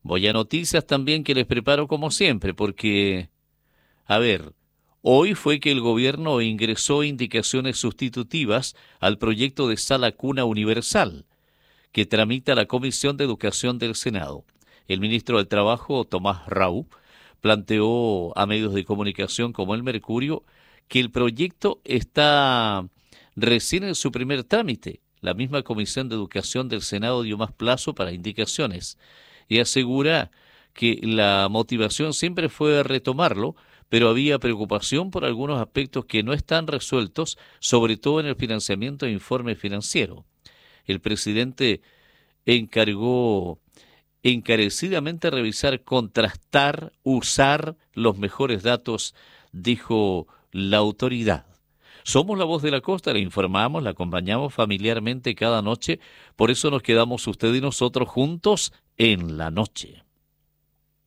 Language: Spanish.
Voy a noticias también que les preparo como siempre, porque, a ver, hoy fue que el gobierno ingresó indicaciones sustitutivas al proyecto de sala cuna universal que tramita la Comisión de Educación del Senado. El ministro del Trabajo, Tomás Rau, planteó a medios de comunicación como El Mercurio que el proyecto está recién en su primer trámite. La misma Comisión de Educación del Senado dio más plazo para indicaciones y asegura que la motivación siempre fue retomarlo, pero había preocupación por algunos aspectos que no están resueltos, sobre todo en el financiamiento e informe financiero. El presidente encargó encarecidamente revisar, contrastar, usar los mejores datos, dijo la autoridad. Somos la voz de la costa, le informamos, la acompañamos familiarmente cada noche, por eso nos quedamos usted y nosotros juntos en la noche.